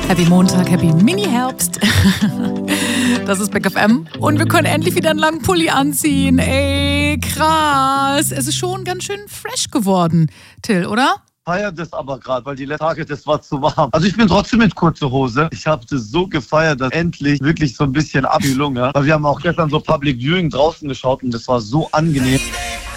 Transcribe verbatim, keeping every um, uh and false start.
Happy Montag, Happy Mini-Herbst. Das ist Big F M und wir können endlich wieder einen langen Pulli anziehen. Ey, krass. Es ist schon ganz schön fresh geworden, Till, oder? Ich feiere das aber gerade, weil die letzten Tage, das war zu warm. Also ich bin trotzdem mit kurzer Hose. Ich habe das so gefeiert, dass endlich wirklich so ein bisschen Abkühlung, ja. Weil wir haben auch gestern so Public Viewing draußen geschaut und das war so angenehm.